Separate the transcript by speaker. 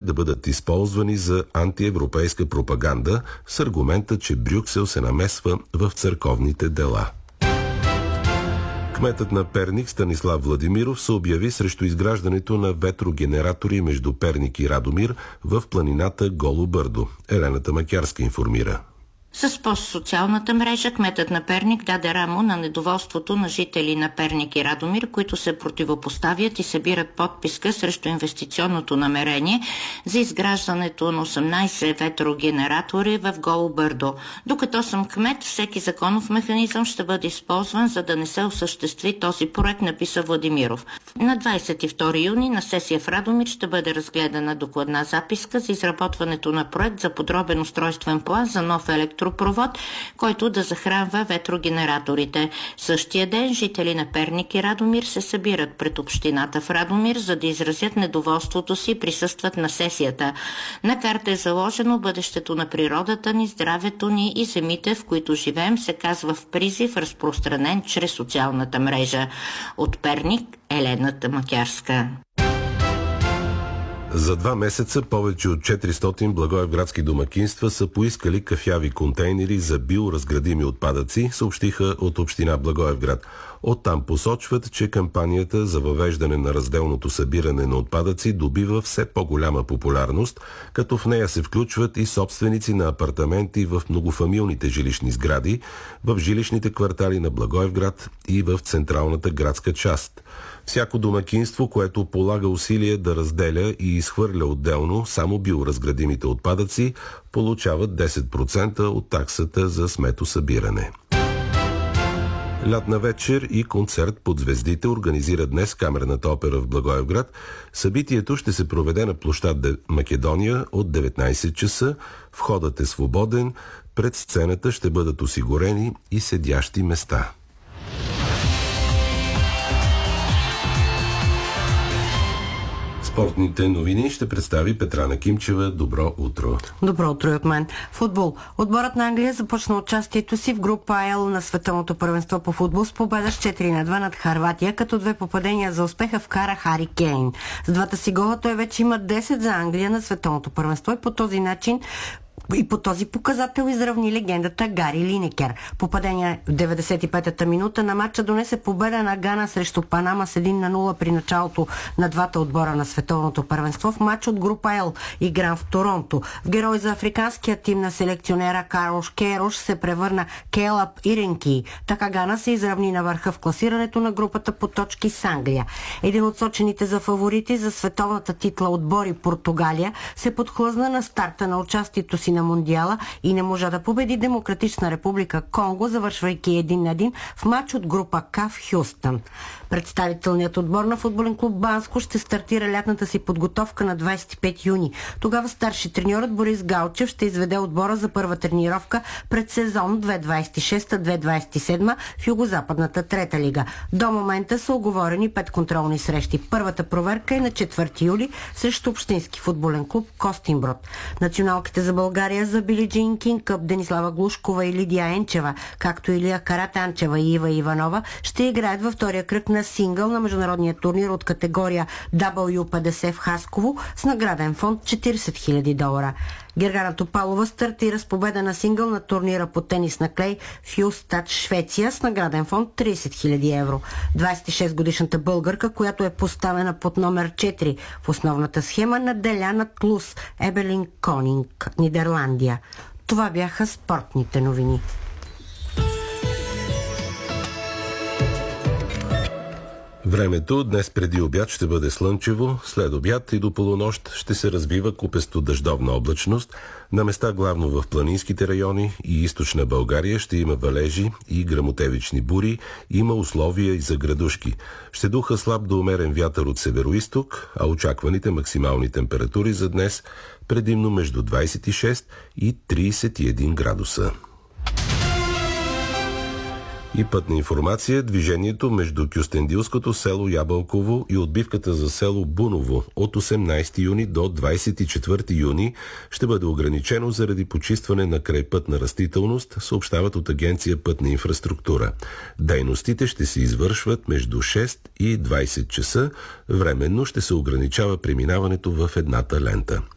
Speaker 1: да бъдат използвани за антиевропейска пропаганда с аргумента, че Брюксел се намесва в църковните дела. Кметът на Перник Станислав Владимиров се обяви срещу изграждането на ветрогенератори между Перник и Радомир в планината Голо Бърдо. Елената Макярска информира.
Speaker 2: С постсоциалната мрежа кметът на Перник даде рамо на недоволството на жители на Перник и Радомир, които се противопоставят и събират подписка срещу инвестиционното намерение за изграждането на 18 ветрогенератори в Голо Бърдо. Докато съм кмет, всеки законов механизъм ще бъде използван, за да не се осъществи този проект, написа Владимиров. На 22 юни на сесия в Радомир ще бъде разгледана докладна записка за изработването на проект за подробен устройствен план за нов електропровод, който да захранва ветрогенераторите. Същия ден жители на Перник и Радомир се събират пред общината в Радомир, за да изразят недоволството си и присъстват на сесията. На карта е заложено бъдещето на природата ни, здравето ни и земите, в които живеем, се казва в призив, разпространен чрез социалната мрежа. От Перник, Елената Макярска.
Speaker 1: За 2 месеца повече от 400 благоевградски домакинства са поискали кафяви контейнери за биоразградими отпадъци, съобщиха от община Благоевград. Оттам посочват, че кампанията за въвеждане на разделното събиране на отпадъци добива все по-голяма популярност, като в нея се включват и собственици на апартаменти в многофамилните жилищни сгради, в жилищните квартали на Благоевград и в централната градска част. Всяко домакинство, което полага усилие да разделя и изхвърля отделно само биоразградимите отпадъци, получава 10% от таксата за сметосъбиране. Лятна вечер и концерт под звездите организира днес Камерната опера в Благоевград. Събитието ще се проведе на площад Македония от 19 часа. Входът е свободен. Пред сцената ще бъдат осигурени и седящи места. Спортните новини ще представи Петрана Кимчева. Добро утро!
Speaker 3: Добро утро и от мен. Футбол. Отборът на Англия започна участието си в група Л на Световното първенство по футбол с победа с 4-2 над Хърватия, като 2 попадения за успеха вкара Хари Кейн. С двата си гола той вече има 10 за Англия на Световното първенство и по този начин и по този показател изравни легендата Гари Линекер. Попадение в 95-та минута на матча донесе победа на Гана срещу Панама с 1-0 при началото на двата отбора на Световното първенство в матч от група Л, игран в Торонто. В герой за африканския тим на селекционера Карлош Кейрош се превърна Келъп Иренки. Така Гана се изравни на върха в класирането на групата по точки с Англия. Един от сочените за фаворити за световната титла отбори Португалия се подхлъзна на старта на участието си на Мондиала и не можа да победи Демократична република Конго, завършвайки 1-1 в матч от група К в Хюстън. Представителният отбор на футболен клуб Банско ще стартира лятната си подготовка на 25 юни. Тогава старши треньорът Борис Галчев ще изведе отбора за първа тренировка пред сезон 2026-2027 в Югозападната трета лига. До момента са уговорени 5 контролни срещи. Първата проверка е на 4 юли срещу общински футболен клуб Костинброд. Националките за България за Били Джин Кинг Къп Денислава Глушкова и Лидия Енчева, както Илия Каратанчева и Ива Иванова, ще играят във втория кръг на сингъл на международния турнир от категория W50 в Хасково с награден фонд $40 000. Гергана Топалова стартира с победа на сингъл на турнира по тенис на клей в Юстад, Швеция с награден фонд €30 000. 26-годишната българка, която е поставена под номер 4 в основната схема на Деляна Тлус, Ебелин Конинг, Нидерландия. Това бяха спортните новини.
Speaker 1: Времето днес преди обяд ще бъде слънчево, след обяд и до полунощ ще се развива купесто дъждовна облачност. На места главно в планинските райони и източна България ще има валежи и гръмотевични бури, има условия и за градушки. Ще духа слаб до умерен вятър от североизток, а очакваните максимални температури за днес предимно между 26 и 31 градуса. И пътна информация. Движението между Кюстендилското село Ябълково и отбивката за село Буново от 18 юни до 24 юни ще бъде ограничено заради почистване на крайпътна растителност, съобщават от Агенция Пътна инфраструктура. Дейностите ще се извършват между 6 и 20 часа. Временно ще се ограничава преминаването в едната лента.